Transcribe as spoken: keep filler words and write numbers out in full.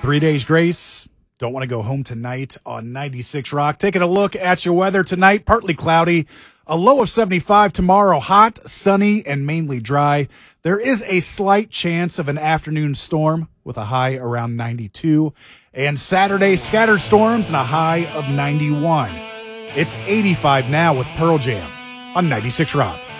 Three days grace. Don't want to go home tonight on ninety-six Rock. Taking a look at your weather tonight. Partly cloudy. A low of seventy-five tomorrow. Hot, sunny, and mainly dry. There is a slight chance of an afternoon storm with a high around ninety-two. And Saturday, scattered storms and a high of ninety-one. It's eighty-five now with Pearl Jam on ninety-six Rock.